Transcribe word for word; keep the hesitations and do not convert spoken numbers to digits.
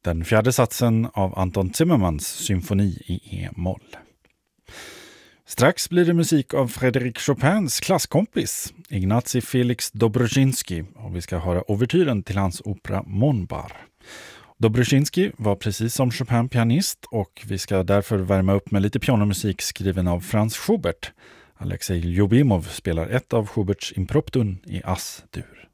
Den fjärde satsen av Anton Zimmermans symfoni i E-moll. Strax blir det musik av Frédéric Chopins klasskompis, Ignacy Felix Dobrzyński, och vi ska höra ouvertyren till hans opera Monbar. Dobrzyński var precis som Chopin pianist och vi ska därför värma upp med lite pianomusik skriven av Franz Schubert. Alexej Ljubimov spelar ett av Schuberts impromptun i ass-dur.